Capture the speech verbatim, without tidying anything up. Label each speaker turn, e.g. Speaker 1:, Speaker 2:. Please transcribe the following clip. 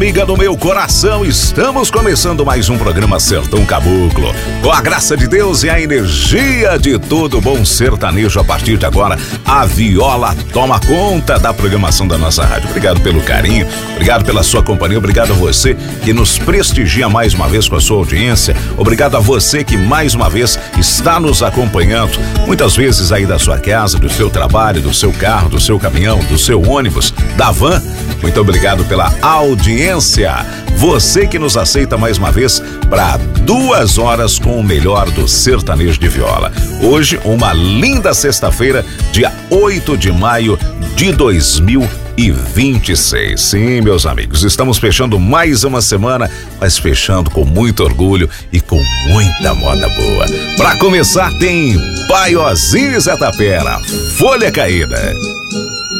Speaker 1: Espiga do meu coração, estamos começando mais um programa Sertão Caboclo. Com a graça de Deus e a energia de todo bom sertanejo, a partir de agora, a viola toma conta da programação da nossa rádio. Obrigado pelo carinho, obrigado pela sua companhia, obrigado a você que nos prestigia mais uma vez com a sua audiência, obrigado a você que mais uma vez está nos acompanhando, muitas vezes aí da sua casa, do seu trabalho, do seu carro, do seu caminhão, do seu ônibus, da van. Muito obrigado pela audiência. Você que nos aceita mais uma vez para duas horas com o melhor do sertanejo de viola. Hoje, uma linda sexta-feira, dia oito de maio de dois mil e vinte e seis. Sim, meus amigos, estamos fechando mais uma semana, mas fechando com muito orgulho e com muita moda boa. Para começar, tem Paiozinho e Zé Tapera, Folha Caída.